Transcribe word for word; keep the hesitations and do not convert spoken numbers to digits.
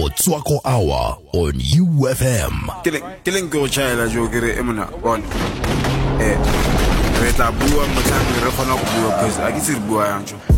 Motswako Hour on U F M. Killing go child jo kere emuna on. Eh. Re tla bua mo tla re kgona go bua because a ke se bua yang jo.